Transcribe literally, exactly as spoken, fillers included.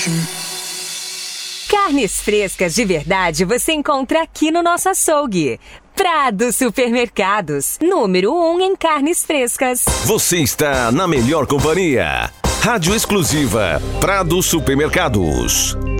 Carnes frescas de verdade você encontra aqui no nosso açougue. Prado Supermercados, número um em carnes frescas. Você está na melhor companhia. Rádio exclusiva Prado Supermercados.